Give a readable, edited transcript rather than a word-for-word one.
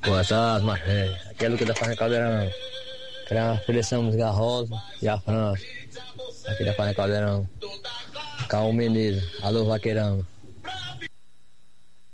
Boa tarde, macho. Aqui é Lucas da Fazenda Caldeirão. Pra seleção música Rosa e a França. Aqui da Fazenda Caldeirão. Calma Menezes. Alô, vaqueirão.